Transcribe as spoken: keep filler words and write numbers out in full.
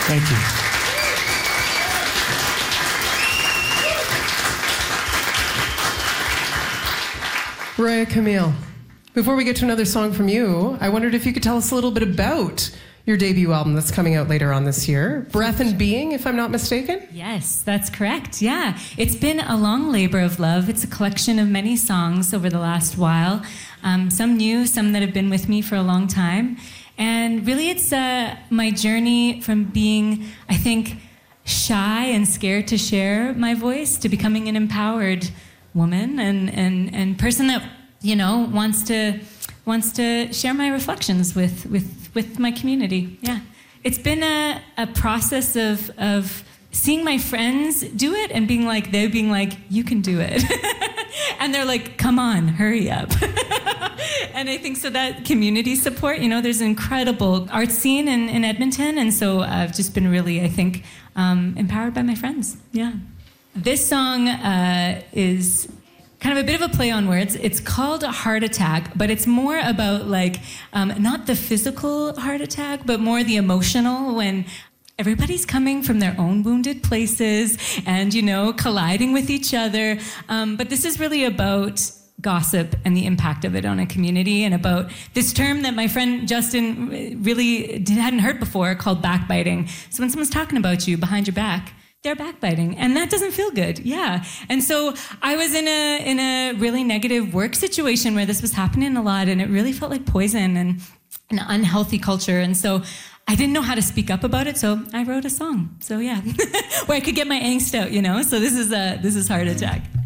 Thank you. Raya Camille, before we get to another song from you, I wondered if you could tell us a little bit about your debut album that's coming out later on this year, Breath and Being, if I'm not mistaken? Yes, that's correct. Yeah. It's been a long labor of love. It's a collection of many songs over the last while, um, some new, some that have been with me for a long time. And really it's uh, my journey from being, I think, shy and scared to share my voice to becoming an empowered woman and, and, and person that, you know, wants to wants to share my reflections with, with, with my community. Yeah. It's been a, a process of of seeing my friends do it and being like, they're being like, you can do it. And they're like, come on, hurry up. And I think so that community support, you know, there's an incredible art scene in, in Edmonton. And so I've just been really, I think, um, empowered by my friends. Yeah. This song uh, is kind of a bit of a play on words. It's called a Heart Attack, but it's more about like, um, not the physical heart attack, but more the emotional, when everybody's coming from their own wounded places and, you know, colliding with each other. Um, but this is really about gossip and the impact of it on a community, and about this term that my friend Justin really did, hadn't heard before, called backbiting. So when someone's talking about you behind your back, they're backbiting, and that doesn't feel good. Yeah. And so I was in a in a really negative work situation where this was happening a lot, and it really felt like poison and an unhealthy culture. And so I didn't know how to speak up about it, so I wrote a song. So yeah, where I could get my angst out, you know. So this is a this is Heart Attack.